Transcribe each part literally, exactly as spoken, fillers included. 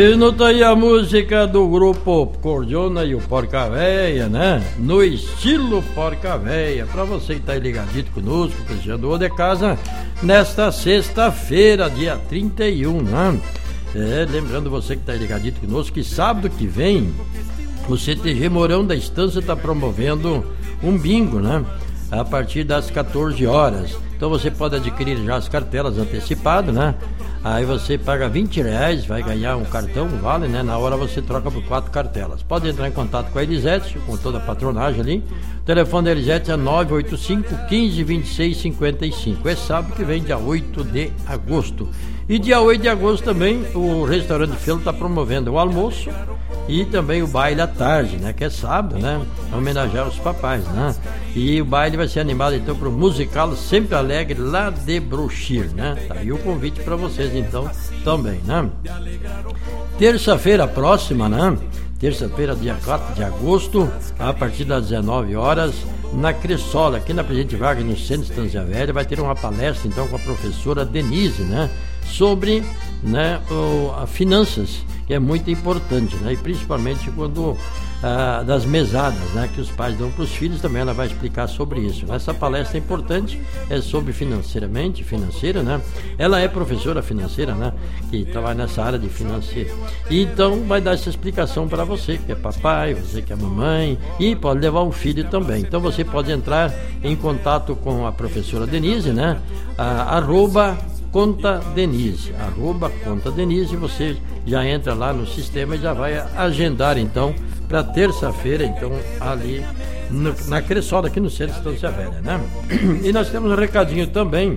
E não tá aí a música do grupo Cordiona e o Porca Véia, né? No estilo Porca Véia, pra você que tá aí ligadito conosco, prestigiando o de casa, nesta sexta-feira, dia trinta e um, né? É, lembrando você que tá aí ligadito conosco, que sábado que vem, o C T G Mourão da Estância tá promovendo um bingo, né? A partir das quatorze horas. Então você pode adquirir já as cartelas antecipado, né? Aí você paga vinte reais, vai ganhar um cartão, vale, né? Na hora você troca por quatro cartelas. Pode entrar em contato com a Elisete, com toda a patronagem ali. O telefone da Elisete é nove oito cinco, um cinco, dois seis cinco cinco. É sábado que vem, dia oito de agosto. E dia oito de agosto também o restaurante Felo está promovendo o almoço e também o baile à tarde, né? Que é sábado, né? Homenagear os papais, né? E o baile vai ser animado então para o musical Sempre Alegre lá de Brochir, né? Tá aí o convite para vocês então também, né? Terça-feira próxima, né? Terça-feira, dia quatro de agosto, a partir das dezenove horas, na Cressola, aqui na Presidente Vargas, no Centro de Estância Velha, vai ter uma palestra então com a professora Denise, né? Sobre, né, o, a finanças, que é muito importante, né? E principalmente quando ah, das mesadas, né, que os pais dão para os filhos, também ela vai explicar sobre isso. Essa palestra é importante, é sobre financeiramente, financeira, né? Ela é professora financeira, né? Que trabalha nessa área de financeira. E então vai dar essa explicação para você que é papai, você que é mamãe, e pode levar um filho também. Então você pode entrar em contato com a professora Denise, né? Ah, arroba Conta Denise, arroba Conta Denise, você já entra lá no sistema e já vai agendar então para terça-feira, então ali no, na Cressola, aqui no Centro de Estância Velha, né? E nós temos um recadinho também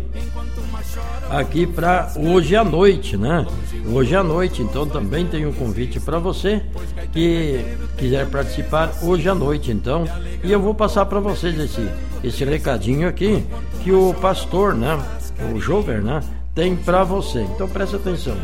aqui para hoje à noite, né? Hoje à noite, então também tem um convite para você que quiser participar hoje à noite, então, e eu vou passar para vocês esse, esse recadinho aqui que o pastor, né? O Jover, né? Tem para você, então presta atenção.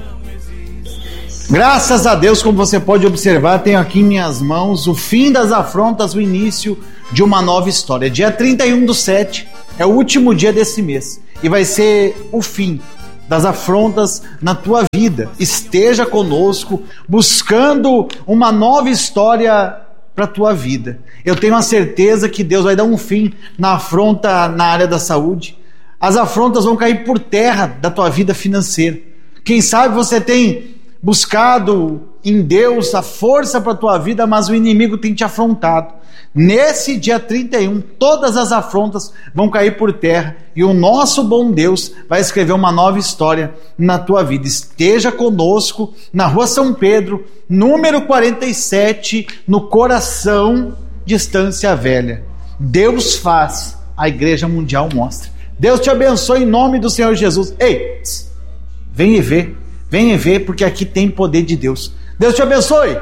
Graças a Deus, como você pode observar, tenho aqui em minhas mãos o fim das afrontas, o início de uma nova história. Dia trinta e um do sete é o último dia desse mês e vai ser o fim das afrontas na tua vida. Esteja conosco buscando uma nova história para a tua vida. Eu tenho a certeza que Deus vai dar um fim na afronta na área da saúde. As afrontas vão cair por terra da tua vida financeira. Quem sabe você tem buscado em Deus a força para a tua vida, mas o inimigo tem te afrontado. Nesse dia trinta e um, todas as afrontas vão cair por terra e o nosso bom Deus vai escrever uma nova história na tua vida. Esteja conosco na Rua São Pedro, número quarenta e sete, no coração de Estância Velha. Deus faz, a Igreja Mundial mostra. Deus te abençoe em nome do Senhor Jesus. Ei, vem e vê, vem e vê, porque aqui tem poder de Deus. Deus te abençoe.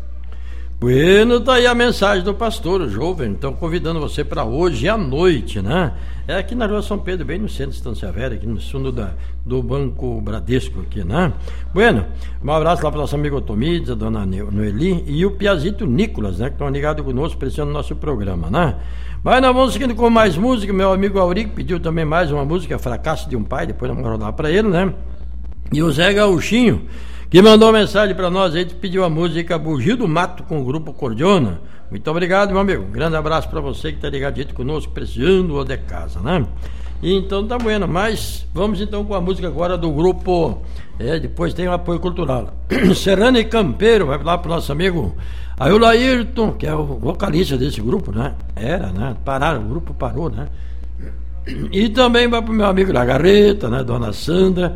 Bueno, tá aí a mensagem do pastor, o jovem, então convidando você para hoje à noite, né? É aqui na Rua São Pedro, bem no centro de Estância Velha, aqui no fundo da, do Banco Bradesco aqui, né? Bueno, um abraço lá para o nosso amigo Otomides, a dona Noeli e o Piazito Nicolas, né? Que estão ligados conosco, prestando o nosso programa, né? Mas nós vamos seguindo com mais música. Meu amigo Aurico pediu também mais uma música, Fracasso de um Pai, depois vamos rodar para ele, né? E o Zé Gauchinho, que mandou mensagem para nós aí, pediu a música Bugio do Mato com o grupo Cordiona. Muito obrigado, meu amigo. Um grande abraço para você que está ligadito conosco, prestigiando o de casa, né? E então tá bueno, mas vamos então com a música agora do grupo, é, depois tem o apoio cultural. Serrano e Campeiro, vai lá pro nosso amigo aí o Laírton, que é o vocalista desse grupo, né? Era, né? Pararam, o grupo parou, né? E também vai pro meu amigo da Garreta, né? Dona Sandra.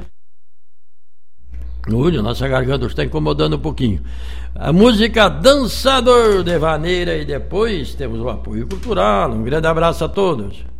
Olha, nossa garganta está incomodando um pouquinho. A música Dançador de Vaneira e depois temos o apoio cultural. Um grande abraço a todos.